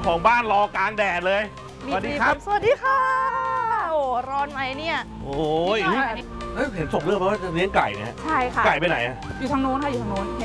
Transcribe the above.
ของบ้านรอกลางแดดเลยสวัสดีครับสวัสดีค่ะโอ้ร้อนไหมเนี่ยโอ้ยเฮ้ยเห็นส่งเรื่องมาว่าจะเลี้ยงไก่เนี่ยใช่ค่ะไก่ไปไหนอะอยู่ทางนู้นค่ะอยู่ทางนู้น